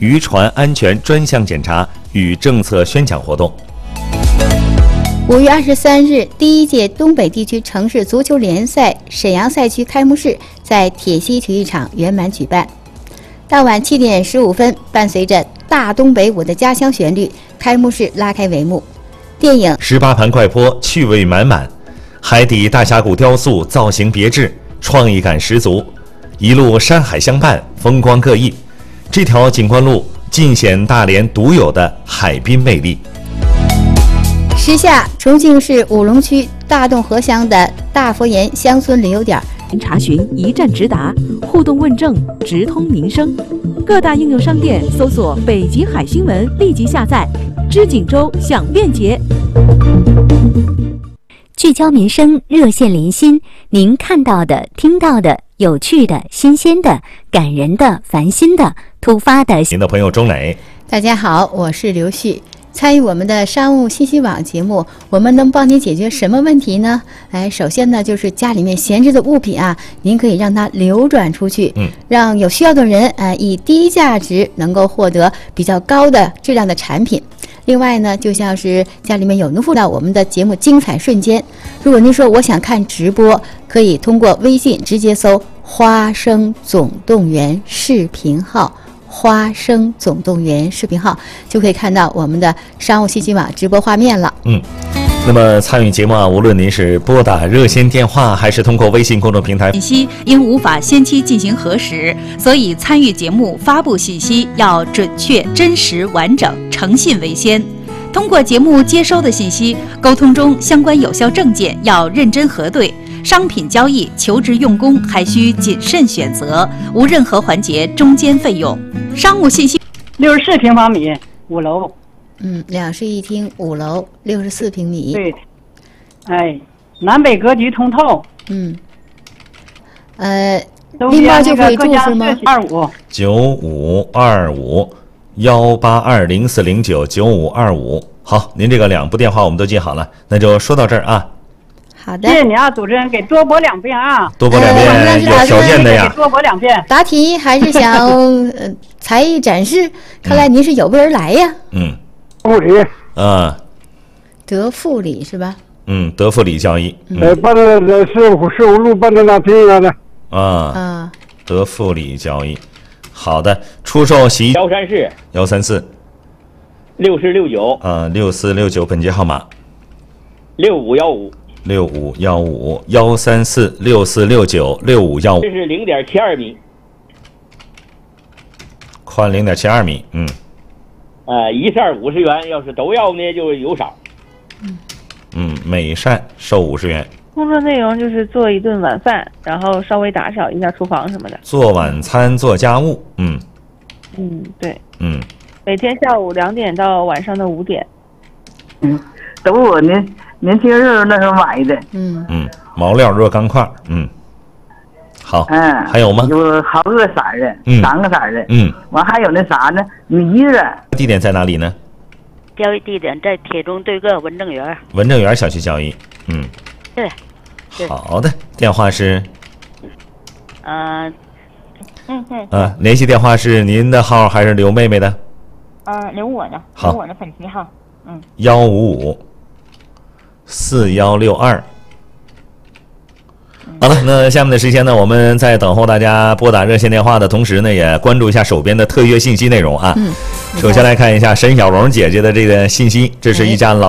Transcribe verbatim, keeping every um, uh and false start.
渔船安全专项检查与政策宣讲活动。 五月二十三日，第一届东北地区城市足球联赛沈阳赛区开幕式在铁西体育场圆满举办。当晚七点十五分，伴随着《大东北我的家乡》旋律，开幕式拉开帷幕。电影十八盘快播，趣味满满，海底大峡谷雕塑造型别致，创意感十足，一路山海相伴，风光各异。这条景观路尽显大连独有的海滨魅力。 时下，重庆市武隆区大洞河乡的大佛岩乡村旅游点， 查询一站直达，互动问政，直通民生。各大应用商店搜索“北极海新闻”，立即下载。知锦州享便捷， 聚焦民生，热线连心。您看到的、听到的、有趣的、新鲜的、感人的、烦心的、突发的。 您的朋友钟磊， 大家好，我是刘旭。参与我们的商务信息网节目，我们能帮您解决什么问题呢？哎，首先呢，就是家里面闲置的物品啊，您可以让它流转出去，嗯，让有需要的人，呃，以低价值能够获得比较高的质量的产品。另外呢，就像是家里面有能附到我们的节目精彩瞬间。如果您说我想看直播，可以通过微信直接搜“花生总动员”视频号。花生总动员视频号就可以看到我们的商务信息网直播画面了。 嗯，那么参与节目啊，无论您是拨打热线电话，还是通过微信公众平台， 信息因无法先期进行核实，所以参与节目发布信息要准确、真实、完整、诚信为先。通过节目接收的信息，沟通中相关有效证件要认真核对。商品交易、求职用工还需谨慎选择，无任何环节中间费用。商务信息六十四平方米，五楼。 嗯，两室一厅，五楼，六十四平米。 对，哎，南北格局通透。 嗯，呃，拎包就可以住是吗？ 二五九五二五幺八二零四零九九五二五。好，您这个两部电话我们都记好了，那就说到这儿啊。 好的， 谢谢你啊，主持人，给多播两遍啊， 多播两遍、呃、有条件的呀， 多播两遍。 答题还是想呃才艺展示？看来您是有备而来呀。 嗯， 护理， 啊， 德富里是吧？ 嗯，德富里交易， 呃、嗯，办的是五十五路办的那厅了的。 啊啊， 德富里交易，好的，出售洗衣幺三四幺三四六四六九啊六四六九本节号码六五幺五。 六五幺五幺三四六四六九六五幺五， 这是零点七二米， 宽零点七二米，嗯， 呃，一扇五十元，要是都要呢就有少， 嗯嗯，每扇收五十元。 工作内容就是做一顿晚饭，然后稍微打扫一下厨房什么的， 做晚餐做家务，嗯嗯对， 嗯， 每天下午两点到晚上的五点， 嗯，都我呢。年轻人那时候买的， 嗯嗯，毛料若干块，嗯，好， 嗯， 还有吗？ 有好几个色的，嗯，三个色的， 嗯， 完还有那啥呢，迷子。 地点在哪里呢？ 交易地点在铁中对个文正园。 文正园小区交易，嗯， 对，对好的，电话是， 呃，嗯嗯， 啊，联系电话是您的号还是刘妹妹的？ 呃，留我的， 好， 留我的粉丝号，嗯， 幺五五。四幺六二，好了，那下面的时间呢，我们在等候大家拨打热线电话的同时呢，也关注一下手边的特约信息内容啊。 嗯， 首先来看一下沈小荣姐姐的这个信息，这是一家老。